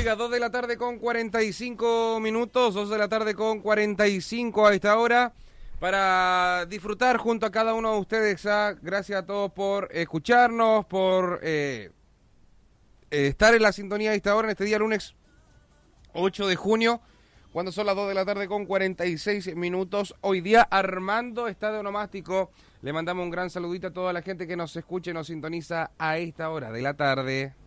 Oiga, 2 de la tarde con 45 minutos, 2 de la tarde con 45 a esta hora, para disfrutar junto a cada uno de ustedes. Gracias a todos por escucharnos, por estar en la sintonía a esta hora, en este día lunes 8 de junio, cuando son las 2 de la tarde con 46 minutos. Hoy día Armando está de onomástico. Le mandamos un gran saludito a toda la gente que nos escucha y nos sintoniza a esta hora de la tarde.